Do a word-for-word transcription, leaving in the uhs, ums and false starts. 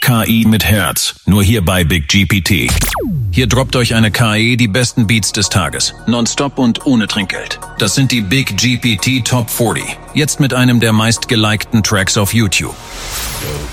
K I mit Herz. Nur hier bei Big G P T. Hier droppt euch eine K I die besten Beats des Tages. Nonstop und ohne Trinkgeld. Das sind die Big G P T Top vierzig. Jetzt mit einem der meistgelikten Tracks auf YouTube.